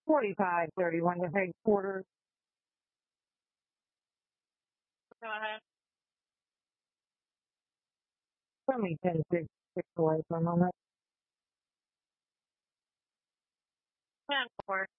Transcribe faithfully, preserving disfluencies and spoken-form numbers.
forty-five thirty-one to headquarters. Go ahead. Let me ten six six away for a moment. ten four.